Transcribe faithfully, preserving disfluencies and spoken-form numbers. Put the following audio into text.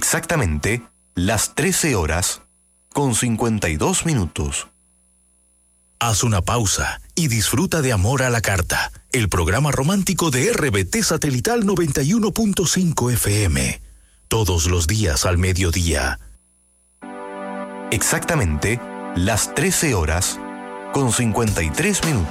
Exactamente las trece horas con cincuenta y dos minutos. Haz una pausa y disfruta de Amor a la Carta, el programa romántico de R B T Satelital noventa y uno punto cinco F M. Todos los días al mediodía. Exactamente las trece horas con cincuenta y tres minutos.